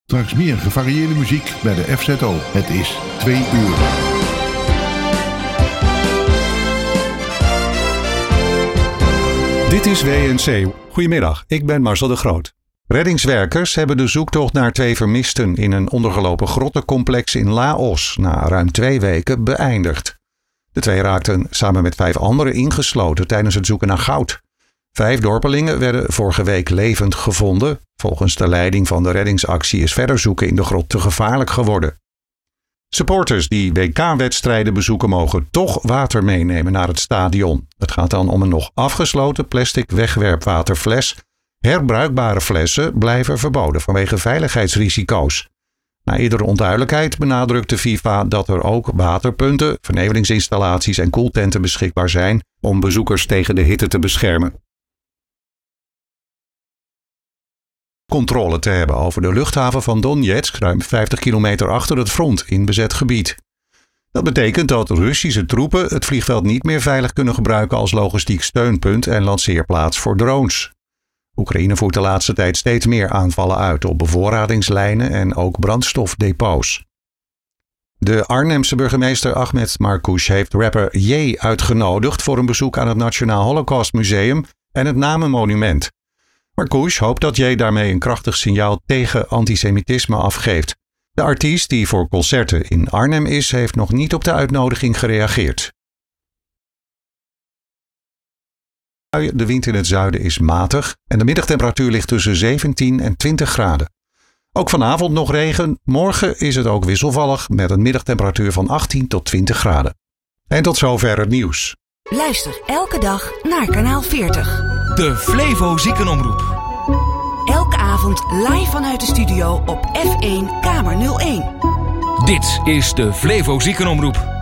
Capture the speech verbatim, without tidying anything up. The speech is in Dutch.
Straks meer gevarieerde muziek bij de F Z O. Het is twee uur. Dit is W N C. Goedemiddag, ik ben Marcel de Groot. Reddingswerkers hebben de zoektocht naar twee vermisten in een ondergelopen grottencomplex in Laos na ruim twee weken beëindigd. De twee raakten samen met vijf anderen ingesloten tijdens het zoeken naar goud. Vijf dorpelingen werden vorige week levend gevonden. Volgens de leiding van de reddingsactie is verder zoeken in de grot te gevaarlijk geworden. Supporters die W K-wedstrijden bezoeken mogen toch water meenemen naar het stadion. Het gaat dan om een nog afgesloten plastic wegwerpwaterfles. Herbruikbare flessen blijven verboden vanwege veiligheidsrisico's. Na eerdere onduidelijkheid benadrukt de FIFA dat er ook waterpunten, vernevelingsinstallaties en koeltenten beschikbaar zijn om bezoekers tegen de hitte te beschermen. Controle te hebben over de luchthaven van Donetsk, ruim vijftig kilometer achter het front in bezet gebied. Dat betekent dat Russische troepen het vliegveld niet meer veilig kunnen gebruiken als logistiek steunpunt en lanceerplaats voor drones. Oekraïne voert de laatste tijd steeds meer aanvallen uit op bevoorradingslijnen en ook brandstofdepots. De Arnhemse burgemeester Ahmed Marcouch heeft rapper Ye uitgenodigd voor een bezoek aan het Nationaal Holocaustmuseum en het Namenmonument. Marcouch hoopt dat Ye daarmee een krachtig signaal tegen antisemitisme afgeeft. De artiest die voor concerten in Arnhem is, heeft nog niet op de uitnodiging gereageerd. De wind in het zuiden is matig en de middagtemperatuur ligt tussen zeventien en twintig graden. Ook vanavond nog regen, morgen is het ook wisselvallig met een middagtemperatuur van achttien tot twintig graden. En tot zover het nieuws. Luister elke dag naar kanaal veertig. De Flevo Ziekenomroep. Elke avond live vanuit de studio op F één Kamer nul één. Dit is de Flevo Ziekenomroep.